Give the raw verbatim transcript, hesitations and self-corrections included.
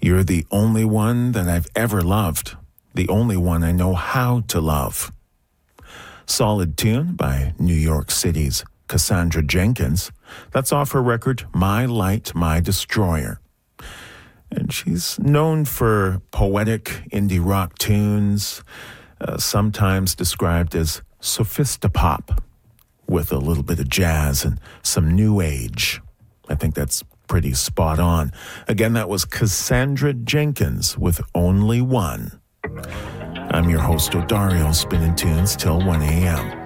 You're the only one that I've ever loved, the only one I know how to love. Solid tune by New York City's Cassandra Jenkins. That's off her record, My Light, My Destroyer. And she's known for poetic indie rock tunes, uh, sometimes described as sophistopop, with a little bit of jazz and some new age. I think that's pretty spot on. Again, that was Cassandra Jenkins with Only One. I'm your host, O'Dario, spinning tunes till one a.m.